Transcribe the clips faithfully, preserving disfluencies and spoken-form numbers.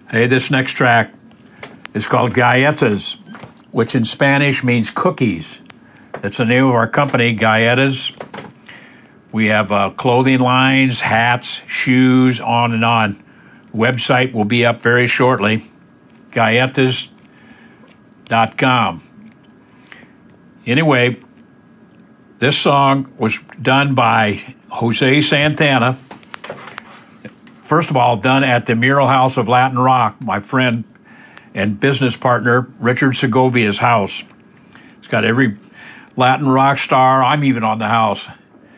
Hey, this next track is called Galletas, which in Spanish means cookies. That's the name of our company, Galletas. We have uh, clothing lines, hats, shoes, on and on. Website will be up very shortly, galletas dot com. Anyway, this song was done by Jose Santana. First of all, done at the Mural House of Latin Rock, my friend and business partner, Richard Segovia's house. It's got every Latin rock star. I'm even on the house.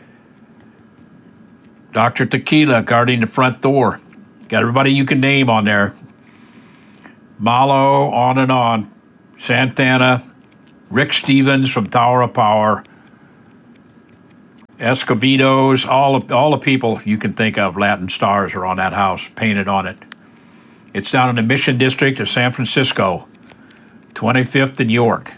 Doctor Tequila guarding the front door. Got everybody you can name on there. Malo, on and on. Santana, Rick Stevens from Tower of Power, Escovedos, all of, all the people you can think of, Latin stars, are on that house, painted on it. It's down in the Mission District of San Francisco, twenty-fifth and York.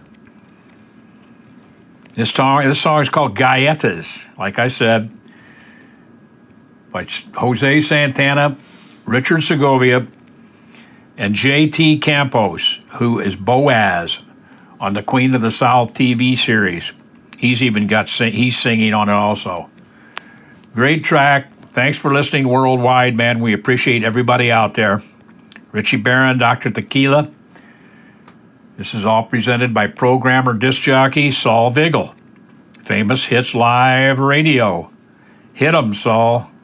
This song, this song is called Galletas, like I said, by Jose Santana, Richard Segovia, and J T Campos, who is Boaz on the Queen of the South T V series. He's even got, he's singing on it also. Great track. Thanks for listening worldwide, man. We appreciate everybody out there. Richie Barron, Doctor Tequila. This is all presented by programmer disc jockey Saul Vigil. Famous Hits Live Radio. Hit 'em, Saul.